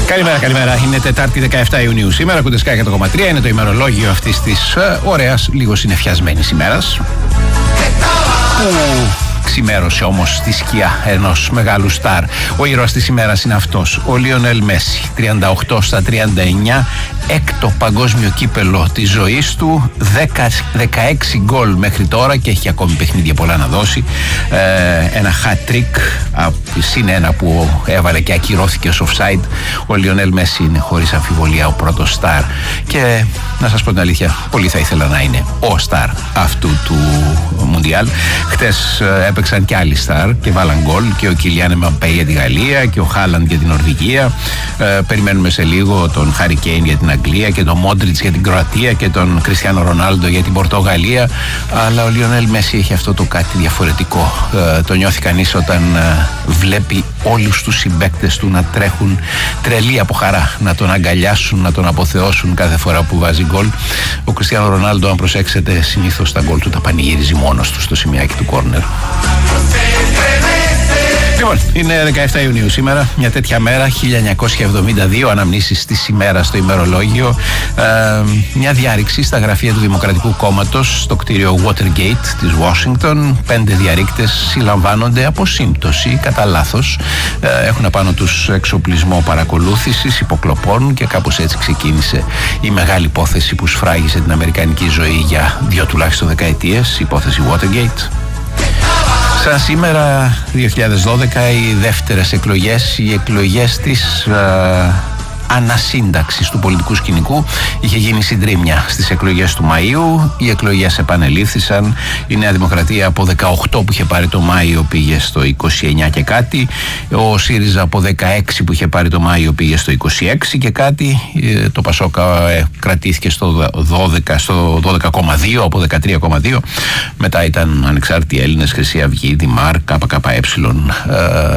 Καλημέρα. Είναι Τετάρτη 17 Ιουνίου σήμερα. Ακούτε Sky 100,3. Είναι το ημερολόγιο αυτής της ωραίας, λίγο συννεφιασμένης ημέρας. Ξημέρωσε όμως στη σκιά ενός μεγάλου στάρ. Ο ήρωας της ημέρας είναι αυτός, ο Λιονέλ Μέση. 38 στα 39, έκτο παγκόσμιο κύπελο της ζωής του, 16 γκολ μέχρι τώρα και έχει ακόμη παιχνίδια πολλά να δώσει. Ένα hat-trick, συν ένα που έβαλε και ακυρώθηκε ως offside. Ο Λιονέλ Μέση είναι χωρίς αμφιβολία ο πρώτος στάρ και να σας πω την αλήθεια, πολύ θα ήθελα να είναι ο στάρ αυτού του Μουντιάλ. Χτες έπαιξαν και άλλοι στάρ και βάλαν γκολ, και ο Κιλιάν Εμπαπέ για τη Γαλλία και ο Χάλαντ για την Νορβηγία. Περιμένουμε σε λίγο τον Χάρι Κέιν για την Αγγλία και τον Μόντριτς για την Κροατία και τον Κριστιάνο Ρονάλντο για την Πορτογαλία. Αλλά ο Λιονέλ Μέση έχει αυτό το κάτι διαφορετικό. Το νιώθει κανείς όταν βλέπει όλους τους συμπαίκτες του να τρέχουν τρελοί από χαρά, να τον αγκαλιάσουν, να τον αποθεώσουν κάθε φορά που βάζει γκολ. Ο Κριστιάνο Ρονάλντο, αν προσέξετε, συνήθως τα γκολ του τα πανηγυρίζει μόνος του στο σημειάκι του κόρνερ. Λοιπόν, είναι 17 Ιουνίου σήμερα, μια τέτοια μέρα, 1972, αναμνήσεις της ημέρας στο ημερολόγιο. Μια διάρρηξη στα γραφεία του Δημοκρατικού Κόμματος στο κτίριο Watergate της Washington. 5 διαρρήκτες συλλαμβάνονται από σύμπτωση, κατά λάθος. Έχουν απάνω τους εξοπλισμό παρακολούθησης, υποκλοπών, και κάπως έτσι ξεκίνησε η μεγάλη υπόθεση που σφράγισε την αμερικανική ζωή για 2 τουλάχιστον δεκαετίες, η υπόθεση Watergate. Σαν σήμερα, 2012, οι δεύτερες εκλογές, οι εκλογές της ανασύνταξης του πολιτικού σκηνικού. Είχε γίνει συντρίμμια στις εκλογές του Μαΐου. Οι εκλογές επανελήφθησαν. Η Νέα Δημοκρατία από 18 που είχε πάρει το Μάιο πήγε στο 29 και κάτι. Ο ΣΥΡΙΖΑ από 16 που είχε πάρει το Μάιο πήγε στο 26 και κάτι. Το ΠΑΣΟΚ κρατήθηκε στο 12,2 από 13,2. Μετά ήταν Ανεξάρτητοι Έλληνες, Χρυσή Αυγή, Δημάρ, ΚΚΕ,